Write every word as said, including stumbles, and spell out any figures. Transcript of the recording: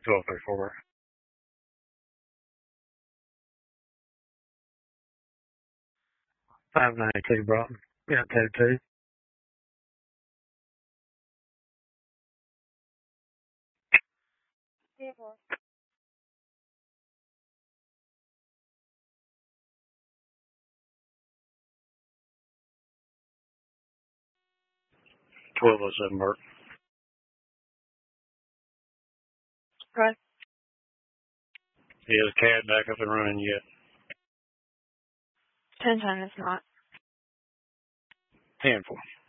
twelve thirty-four. five ninety-two Broughton. Yeah, two two. twelve oh seven Burt. Right. Yeah, the C A D back up and running yet. ten ten is not. ten four.